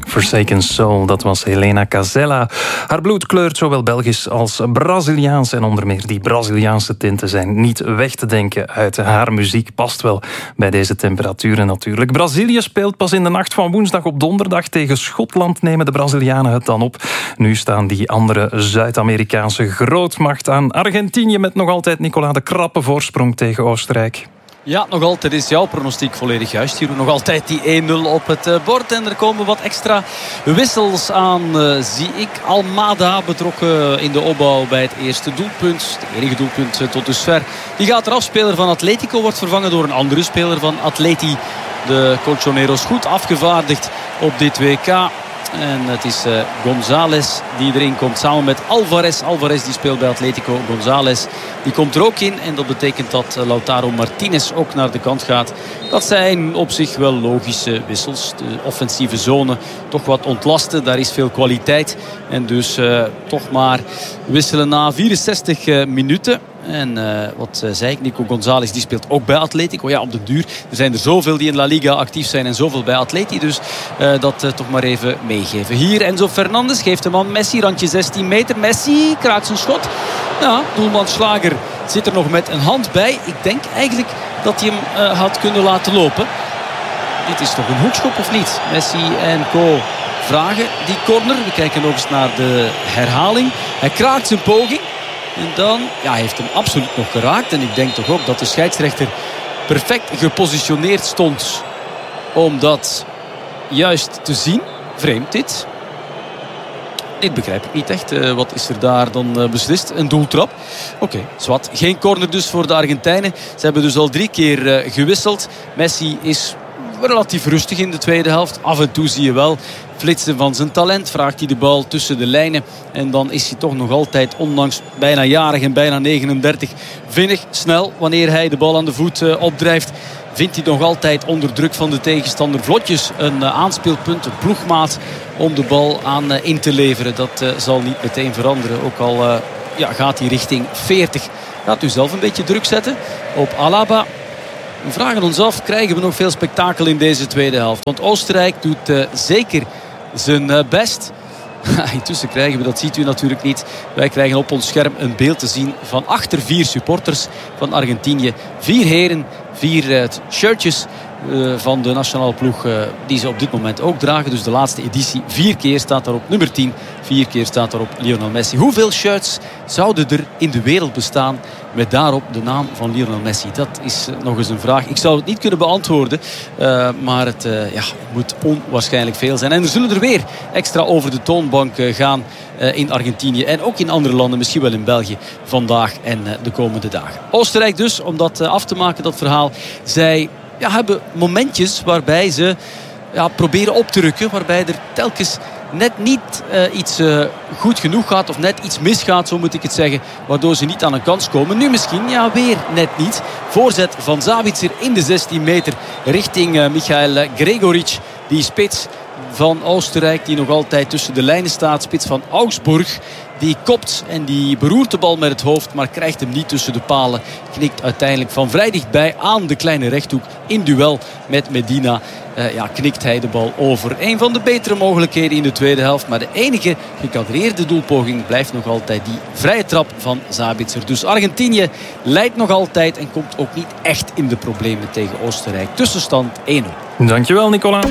Forsaken Soul, dat was Helena Casella. Haar bloed kleurt zowel Belgisch als Braziliaans. En onder meer die Braziliaanse tinten zijn niet weg te denken uit haar muziek. Past wel bij deze temperaturen natuurlijk. Brazilië speelt pas in de nacht van woensdag op donderdag tegen Schotland. Nemen de Brazilianen het dan op. Nu staan die andere Zuid-Amerikaanse grootmacht aan. Argentinië met nog altijd Nicola de krappe voorsprong tegen Oostenrijk. Ja, nog altijd is jouw pronostiek volledig juist. Hier nog altijd die 1-0 op het bord. En er komen wat extra wissels aan, zie ik. Almada betrokken in de opbouw bij het eerste doelpunt. Het enige doelpunt tot dusver. Die gaat eraf. Speler van Atletico wordt vervangen door een andere speler van Atleti. De Colchoneros goed afgevaardigd op dit WK. En het is González die erin komt samen met Alvarez. Alvarez die speelt bij Atletico. González die komt er ook in. En dat betekent dat Lautaro Martinez ook naar de kant gaat. Dat zijn op zich wel logische wissels. De offensieve zone toch wat ontlasten. Daar is veel kwaliteit. En dus toch maar wisselen na 64 minuten. En wat zei ik, Nico González die speelt ook bij Atletico. Ja, op de duur. Er zijn er zoveel die in La Liga actief zijn en zoveel bij Atleti. Dus dat toch maar even meegeven. Hier Enzo Fernandes geeft hem aan Messi. Randje 16 meter. Messi kraakt zijn schot. Ja, doelman Schlager zit er nog met een hand bij. Ik denk eigenlijk dat hij hem had kunnen laten lopen. Dit is toch een hoekschop of niet? Messi en co vragen die corner. We kijken nog eens naar de herhaling. Hij kraakt zijn poging. En dan heeft hem absoluut nog geraakt. En ik denk toch ook dat de scheidsrechter perfect gepositioneerd stond om dat juist te zien. Vreemd dit. Ik begrijp het niet echt. Wat is er daar dan beslist? Een doeltrap. Oké, zwart. Geen corner dus voor de Argentijnen. Ze hebben dus al 3 keer gewisseld. Messi is relatief rustig in de tweede helft. Af en toe zie je wel flitsen van zijn talent. Vraagt hij de bal tussen de lijnen. En dan is hij toch nog altijd, ondanks bijna jarig en bijna 39, vinnig, snel. Wanneer hij de bal aan de voet opdrijft, vindt hij nog altijd onder druk van de tegenstander vlotjes een aanspeelpunt, een ploegmaat om de bal aan in te leveren. Dat zal niet meteen veranderen. Ook al gaat hij richting 40. Gaat u zelf een beetje druk zetten op Alaba. We vragen ons af, krijgen we nog veel spektakel in deze tweede helft? Want Oostenrijk doet zeker zijn best. Intussen krijgen we, dat ziet u natuurlijk niet. Wij krijgen op ons scherm een beeld te zien van achter 4 supporters van Argentinië. 4 heren, 4 shirtjes van de nationale ploeg die ze op dit moment ook dragen. Dus de laatste editie. 4 keer staat daarop nummer 10. 4 keer staat daarop Lionel Messi. Hoeveel shirts zouden er in de wereld bestaan met daarop de naam van Lionel Messi? Dat is nog eens een vraag. Ik zou het niet kunnen beantwoorden. Maar het moet onwaarschijnlijk veel zijn. En er zullen er weer extra over de toonbank gaan in Argentinië. En ook in andere landen. Misschien wel in België. Vandaag en de komende dagen. Oostenrijk dus, om dat af te maken, dat verhaal. Zij hebben momentjes waarbij ze proberen op te rukken. Waarbij er telkens net niet iets goed genoeg gaat. Of net iets misgaat, zo moet ik het zeggen. Waardoor ze niet aan een kans komen. Nu misschien, weer net niet. Voorzet van Sabitzer in de 16 meter richting Michael Gregoric. Die spits van Oostenrijk die nog altijd tussen de lijnen staat. Spits van Augsburg. Die kopt en die beroert de bal met het hoofd, maar krijgt hem niet tussen de palen. Knikt uiteindelijk van vrij dichtbij aan de kleine rechthoek. In duel met Medina knikt hij de bal over. Een van de betere mogelijkheden in de tweede helft. Maar de enige gekadreerde doelpoging blijft nog altijd die vrije trap van Sabitzer. Dus Argentinië leidt nog altijd en komt ook niet echt in de problemen tegen Oostenrijk. Tussenstand 1-0. Dankjewel, Nicola.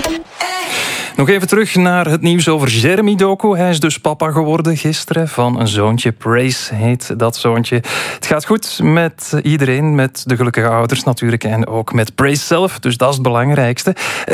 Nog even terug naar het nieuws over Jeremy Doku. Hij is dus papa geworden gisteren van een zoontje. Praise heet dat zoontje. Het gaat goed met iedereen, met de gelukkige ouders natuurlijk en ook met Praise zelf. Dus dat is het belangrijkste.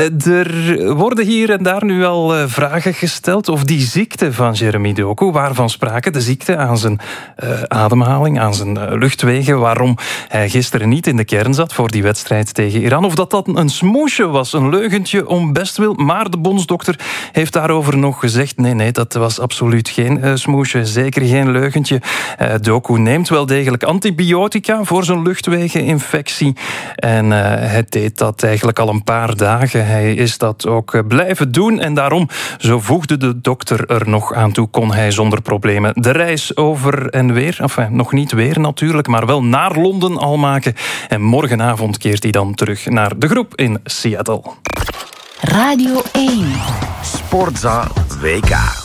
Er worden hier en daar nu al vragen gesteld of die ziekte van Jeremy Doku, waarvan sprake, de ziekte aan zijn ademhaling, aan zijn luchtwegen, waarom hij gisteren niet in de kern zat voor die wedstrijd tegen Iran. Of dat een smoesje was, een leugentje om bestwil, maar de bondsdokter heeft daarover nog gezegd, nee, dat was absoluut geen smoesje, zeker geen leugentje. Doku neemt wel degelijk antibiotica voor zijn luchtwegeninfectie en hij deed dat eigenlijk al een paar dagen. Hij is dat ook blijven doen en daarom, zo voegde de dokter er nog aan toe, kon hij zonder problemen de reis over en weer, nog niet weer natuurlijk, maar wel naar Londen al maken. En morgenavond keert hij dan terug naar de groep in Seattle. Radio 1. Sport. Forza WK.